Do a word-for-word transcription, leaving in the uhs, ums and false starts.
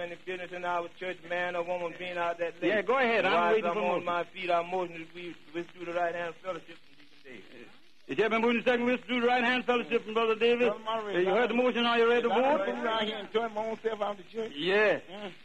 any business in our church, man or woman being out that late. Yeah, go ahead. I'm While waiting I'm for on motion. my feet, I'm motioning we withdrew the right hand fellowship from Deacon Davis. Is there been moving second withdrew the right hand fellowship from Brother David? Brother Murray, Hey, you heard the motion, are you ready to I'm vote? going around here and turn my own self out of the church. Yeah. Yeah.